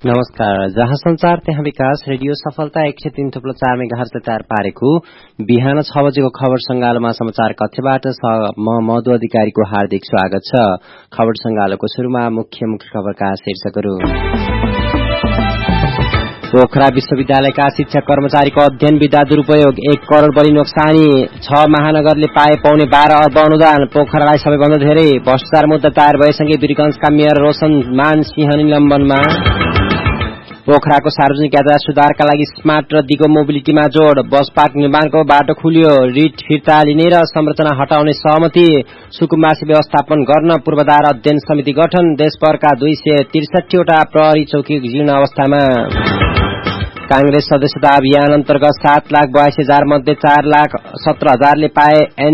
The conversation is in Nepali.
नमस्कार। जहाँ संचार त्यहाँ विकास रेडियो सफलता 103.4 मेगाहर्जले तयार पारेको बिहान 6 बजेको खबर संगालोमा समाचार कक्षबाट म मधु अधिकारीको हार्दिक स्वागत छ। खबर संगालोको शुरूमा मुख्य खबरका शीर्षकहरू। पोखरा विश्वविद्यालयका शिक्षक कर्मचारीको अध्ययन विधा दुरूपयोग, 1 करोड़ बढी नोक्सानी, 6 महानगरले पाए पाउने 12 अर्ब अनुदान, पोखरालाई सबैभन्दा धेरै। भ्रष्टाचार मुद्दा तयार भएसँगै वीरगंजका मेयर रोशन मान सिंह निलम्बनमा। पोखराको सार्वजनिक यातायात सुधारका लागि स्मार्ट र दिगो मोबिलिटीमा जोड़, बस पार्क निर्माणको बाटो खुल्यो, रिट फिर्ता लिने र संरचना हटाउने सहमति, सुकुम्बासी व्यवस्थापन गर्न पूर्वाधार अध्ययन समिति गठन, देशभरका 263 वटा प्रहरी चौकी जीर्ण अवस्थामा। कांग्रेस सदस्यता अभियान अन्तर्गत 7,82,000 मध्ये 4,17,000 ले पाए